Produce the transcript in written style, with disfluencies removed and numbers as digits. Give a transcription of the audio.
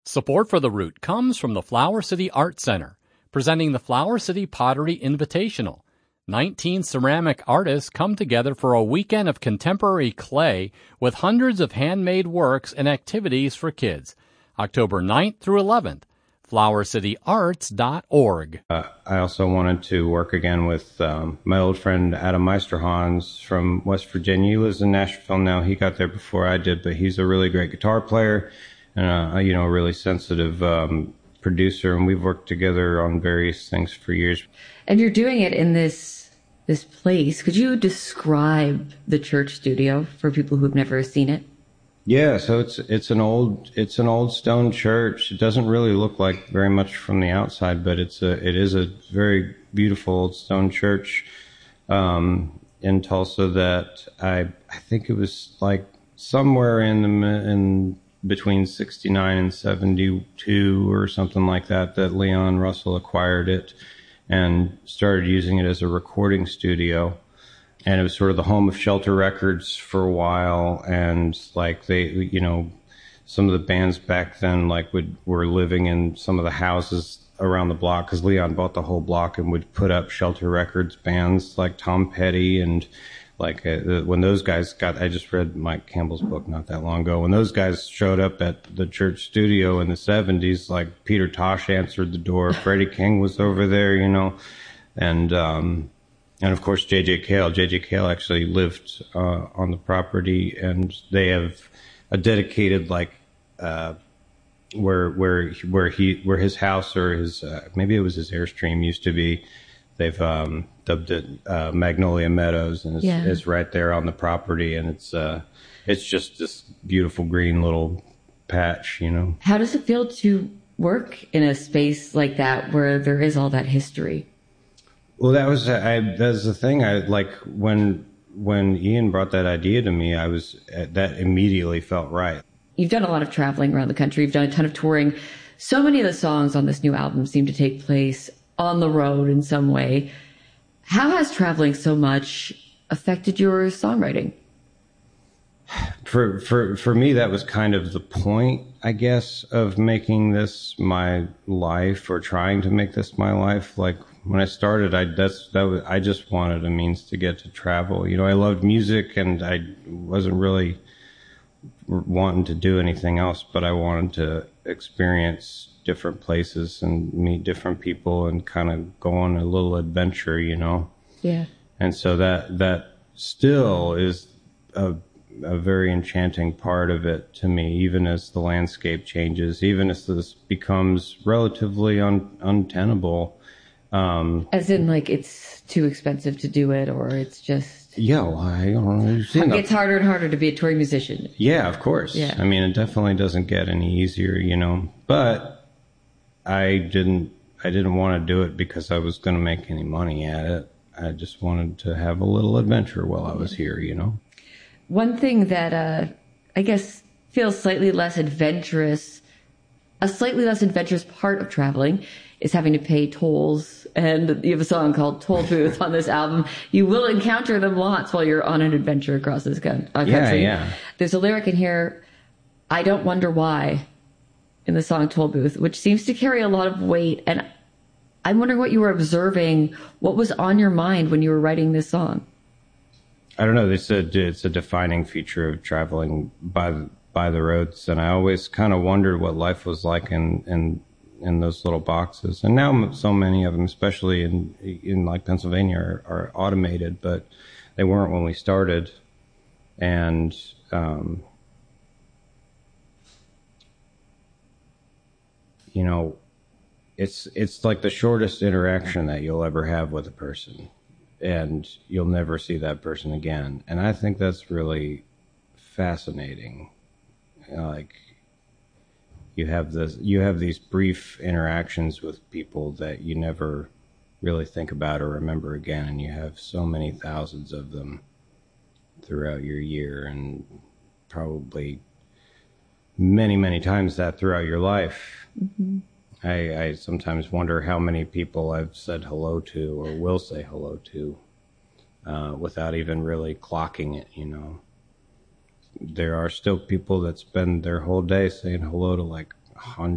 Support for The Root comes from the Flower City Art Center, presenting the Flower City Pottery Invitational. 19 ceramic artists come together for a weekend of contemporary clay with hundreds of handmade works and activities for kids. October 9th through 11th, flowercityarts.org. I also wanted to work again with my old friend Adam Meisterhans from West Virginia. He lives in Nashville now. He got there before I did, but he's a really great guitar player and a really sensitive producer, and we've worked together on various things for years. And you're doing it in this place. Could you describe the church studio for people who've never seen it? Yeah, so it's an old stone church. It doesn't really look like very much from the outside, but it is a very beautiful old stone church in Tulsa that I think it was like somewhere in between 69 and 72 or something like that Leon Russell acquired it and started using it as a recording studio. And it was sort of the home of Shelter Records for a while. And like they, some of the bands back then were living in some of the houses around the block, because Leon bought the whole block and would put up Shelter Records bands like Tom Petty and when those guys I just read Mike Campbell's book not that long ago. When those guys showed up at the church studio in the 70s, like Peter Tosh answered the door, Freddie King was over there, and of course J.J. Cale. J.J. Cale actually lived on the property, and they have a dedicated where his house or his maybe it was his Airstream used to be. They've dubbed it Magnolia Meadows, and it's right there on the property, and it's just this beautiful green little patch, How does it feel to work in a space like that where there is all that history? Well, that's the thing. When Ian brought that idea to me, that immediately felt right. You've done a lot of traveling around the country. You've done a ton of touring. So many of the songs on this new album seem to take place on the road in some way. How has traveling so much affected your songwriting? For me, that was kind of the point, I guess, of making this my life, or trying to make this my life. Like when I started, I just wanted a means to get to travel. I loved music, and I wasn't really wanting to do anything else, but I wanted to experience different places and meet different people and kind of go on a little adventure, Yeah. And so that still is a very enchanting part of it to me, even as the landscape changes, even as this becomes relatively untenable. As in, it's too expensive to do it, or it's just... Yeah, well, I don't know. It gets harder and harder to be a touring musician. Yeah, of course. Yeah. I mean, it definitely doesn't get any easier, But I didn't want to do it because I was going to make any money at it. I just wanted to have a little adventure while I was here, One thing that I guess feels a slightly less adventurous part of traveling is having to pay tolls. And you have a song called Toll Booth on this album. You will encounter them lots while you're on an adventure across this country. Yeah. There's a lyric in here, I don't wonder why, in the song Toll Booth, which seems to carry a lot of weight. And I'm wondering what you were observing, what was on your mind when you were writing this song? I don't know. It's a defining feature of traveling by the roads, and I always kind of wondered what life was like in those little boxes. And now so many of them, especially in like Pennsylvania, are automated, but they weren't when we started. And it's like the shortest interaction that you'll ever have with a person, and you'll never see that person again. And I think that's really fascinating. You have these brief interactions with people that you never really think about or remember again, and you have so many thousands of them throughout your year, and probably many, many times that throughout your life. Mm-hmm. I sometimes wonder how many people I've said hello to or will say hello to without even really clocking it, There are still people that spend their whole day saying hello to 100